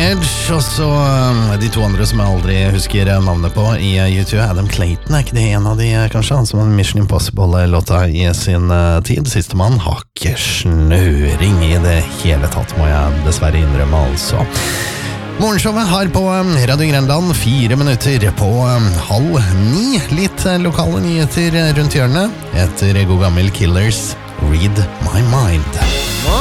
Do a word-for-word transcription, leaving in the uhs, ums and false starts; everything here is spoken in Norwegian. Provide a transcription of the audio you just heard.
Edge, og så um, de to andre som jeg aldri husker navnet på i U to. Adam Clayton, er ikke det en av de, kanskje? Han som har Mission Impossible-låta i sin uh, tid. Sistemann har ikke snøring i det hele tatt, må jeg dessverre innrømme, altså. Morgenshowet har på Radio Grenland fire minutter på halv ni. Litt lokale nyheter rundt hjørnet. Etter god gammel Killers, Read My Mind.